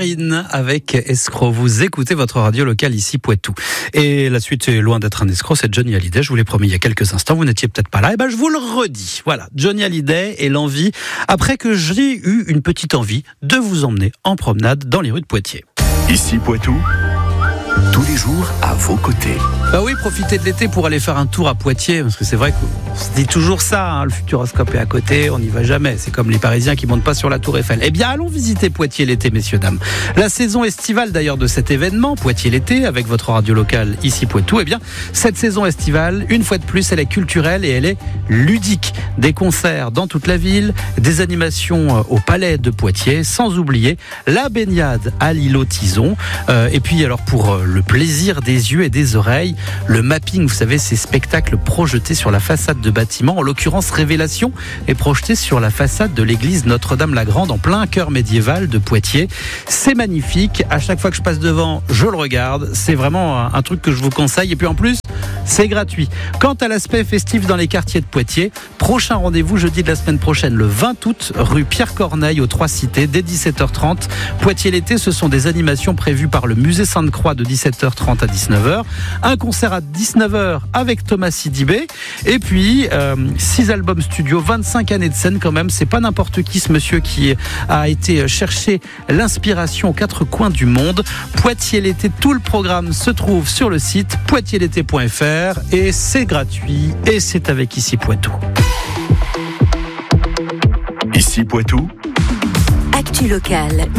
Marine avec Escroc. Vous écoutez votre radio locale ici Poitou. Et la suite est loin d'être un escroc, c'est Johnny Hallyday. Je vous l'ai promis il y a quelques instants, vous n'étiez peut-être pas là. Et ben je vous le redis. Voilà, Johnny Hallyday et l'envie, après que j'ai eu une petite envie de vous emmener en promenade dans les rues de Poitiers. Ici Poitou, tous les jours à vos côtés. Bah oui, profitez de l'été pour aller faire un tour à Poitiers, parce que c'est vrai qu'on se dit toujours ça, le Futuroscope est à côté, on n'y va jamais. C'est comme les Parisiens qui montent pas sur la Tour Eiffel. Eh bien, allons visiter Poitiers l'été, messieurs, dames. La saison estivale d'ailleurs de cet événement, Poitiers l'été, avec votre radio locale ici Poitou, eh bien, cette saison estivale, une fois de plus, elle est culturelle et elle est ludique. Des concerts dans toute la ville, des animations au Palais de Poitiers, sans oublier la baignade à l'îlot Tison. Et puis, alors, pour le plaisir des yeux et des oreilles, le mapping, vous savez, ces spectacles projetés sur la façade de bâtiments, en l'occurrence Révélation, est projeté sur la façade de l'église Notre-Dame-la-Grande en plein cœur médiéval de Poitiers. C'est magnifique. À chaque fois que je passe devant, je le regarde. C'est vraiment un truc que je vous conseille. Et puis en plus, c'est gratuit. Quant à l'aspect festif dans les quartiers de Poitiers, prochain rendez-vous jeudi de la semaine prochaine, le 20 août, rue Pierre-Corneille aux Trois Cités, dès 17h30. Poitiers l'été, ce sont des animations prévues par le musée Sainte-Croix de 17h30 à 19h. Un concert à 19h avec Thomas Sidibé. Et puis, 6 albums studio, 25 années de scène quand même. C'est pas n'importe qui, ce monsieur, qui a été chercher l'inspiration aux quatre coins du monde. Poitiers l'été, tout le programme se trouve sur le site poitierslété.fr et c'est gratuit et c'est avec Ici Poitou. Ici Poitou, Actu locale,